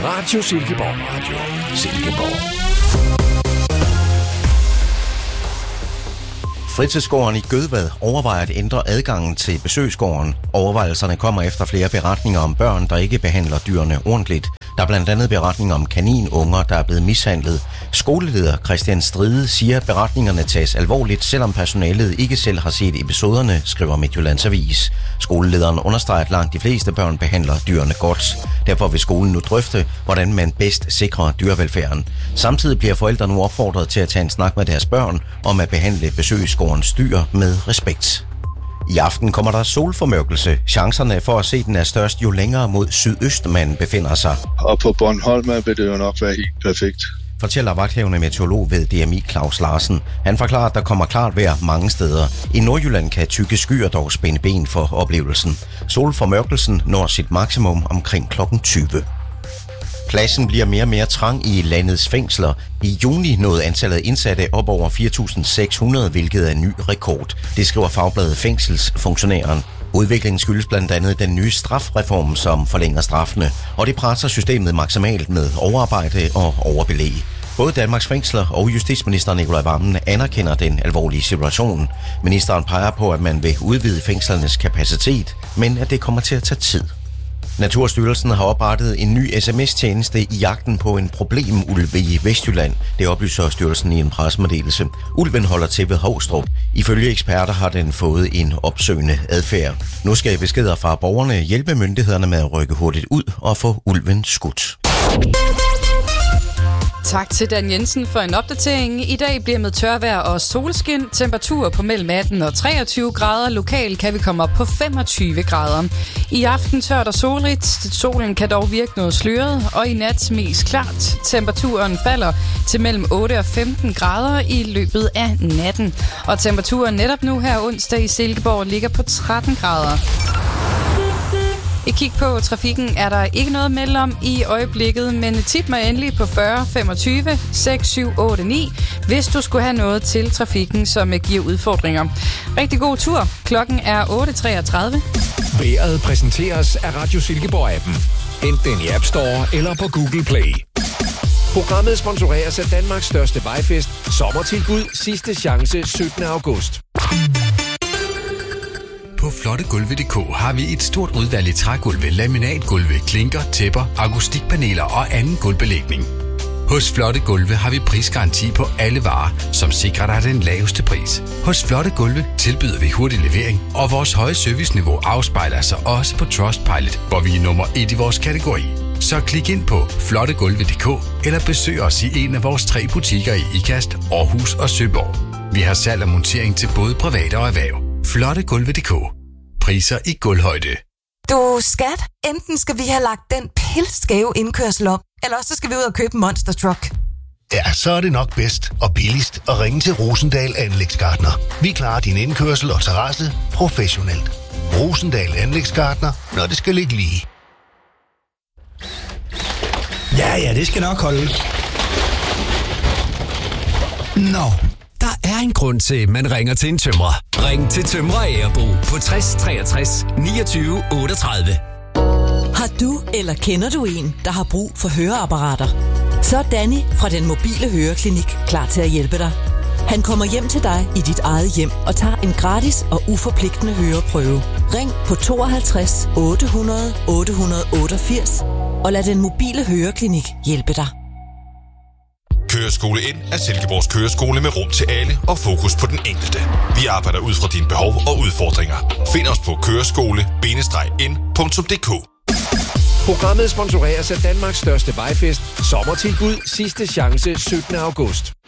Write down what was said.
Radio Silkeborg. Radio Silkeborg. Fritidsgården i Gødvad overvejer at ændre adgangen til besøgsgården. Overvejelserne kommer efter flere beretninger om børn, der ikke behandler dyrene ordentligt. Der er blandt andet beretninger om kaninunger, der er blevet mishandlet. Skoleleder Christian Stride siger, at beretningerne tages alvorligt, selvom personalet ikke selv har set episoderne, skriver Midtjyllands Avis. Skolelederen understreger, at langt de fleste børn behandler dyrene godt. Derfor vil skolen nu drøfte, hvordan man bedst sikrer dyrevelfærden. Samtidig bliver forældre nu opfordret til at tage en snak med deres børn om at behandle besøgsgårdens dyr med respekt. I aften kommer der solformørkelse. Chancerne for at se den er størst, jo længere mod sydøst man befinder sig. Og på Bornholm vil det jo nok være helt perfekt, fortæller vagthavende meteorolog ved DMI Claus Larsen. Han forklarer, at der kommer klart vejr mange steder. I Nordjylland kan tykke skyer dog spænde ben for oplevelsen. Solformørkelsen når sit maksimum omkring kl. 20. Pladsen bliver mere og mere trang i landets fængsler. I juni nåede antallet af indsatte op over 4.600, hvilket er en ny rekord. Det skriver fagbladet Fængselsfunktionæren. Udviklingen skyldes blandt andet den nye strafreform, som forlænger straffene, og det presser systemet maksimalt med overarbejde og overbelæg. Både Danmarks Fængsler og justitsminister Nicolai Wammen anerkender den alvorlige situation. Ministeren peger på, at man vil udvide fængslernes kapacitet, men at det kommer til at tage tid. Naturstyrelsen har oprettet en ny sms-tjeneste i jagten på en problemulv i Vestjylland. Det oplyser styrelsen i en pressemeddelelse. Ulven holder til ved Hovstrup. Ifølge eksperter har den fået en opsøgende adfærd. Nu skal beskeder fra borgerne hjælpe myndighederne med at rykke hurtigt ud og få ulven skudt. Tak til Dan Jensen for en opdatering. I dag bliver med tørvejr og solskin. Temperaturer på mellem 18 og 23 grader. Lokalt kan vi komme op på 25 grader. I aften tørt og solrigt. Solen kan dog virke noget sløret, og i nat mest klart. Temperaturen falder til mellem 8 og 15 grader i løbet af natten. Og temperaturen netop nu her onsdag i Silkeborg ligger på 13 grader. Et kig på trafikken er der ikke noget meld om i øjeblikket, men tip mig endelig på 40 25 6 7 8 9, hvis du skulle have noget til trafikken, som giver udfordringer. Rigtig god tur. Klokken er 8.33. Vejret præsenteres af Radio Silkeborg-appen. Hent den i App Store eller på Google Play. Programmet sponsoreres af Danmarks største vejfest, sommertilbud sidste chance 17. august. På flottegulve.dk har vi et stort udvalg i trægulve, laminatgulve, klinker, tæpper, akustikpaneler og anden gulvbelægning. Hos Flotte Gulve har vi prisgaranti på alle varer, som sikrer dig den laveste pris. Hos Flotte Gulve tilbyder vi hurtig levering, og vores høje serviceniveau afspejler sig også på Trustpilot, hvor vi er nummer 1 i vores kategori. Så klik ind på flottegulve.dk eller besøg os i en af vores 3 butikker i Ikast, Aarhus og Søborg. Vi har salg og montering til både private og erhverv. flottegulve.dk. Priser i gulvhøjde. Du skat, enten skal vi have lagt den pilskæve indkørsel op, eller også skal vi ud og købe en monster truck. Ja, så er det nok bedst og billigst at ringe til Rosendal Anlægsgartner. Vi klarer din indkørsel og terrasse professionelt. Rosendal Anlægsgartner, når det skal ligge lige. Ja, det skal nok holde. Nå, der er en grund til, at man ringer til en tømrer. Ring til Tømrer Agerbo på 60 63 29 38. Har du eller kender du en, der har brug for høreapparater? Så er Danny fra den mobile høreklinik klar til at hjælpe dig. Han kommer hjem til dig i dit eget hjem og tager en gratis og uforpligtende høreprøve. Ring på 52 800 888 og lad den mobile høreklinik hjælpe dig. Køreskole Ind er Silkeborgs køreskole med rum til alle og fokus på den enkelte. Vi arbejder ud fra dine behov og udfordringer. Find os på køreskole-ind.dk. Programmet sponsoreres af Danmarks største vejfest, sommertilbud sidste chance 17. august.